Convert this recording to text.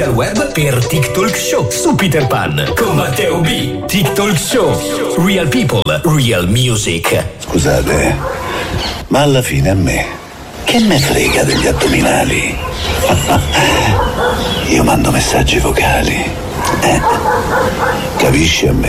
dal web per TikTok Show su Peter Pan con Matteo B. TikTok Show. Real people, real music. Scusate, ma alla fine a me che me frega degli addominali? Io mando messaggi vocali. Capisci a me?